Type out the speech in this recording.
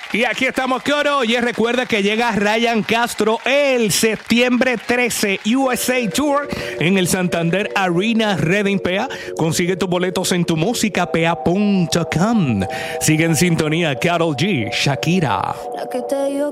Y aquí estamos, Coro. Oye, recuerda que llega Ryan Castro el septiembre 13 USA Tour en el Santander Arena Reading PA. Consigue tus boletos en tumusicapa.com. Sigue en sintonía Karol G, Shakira. La que te dio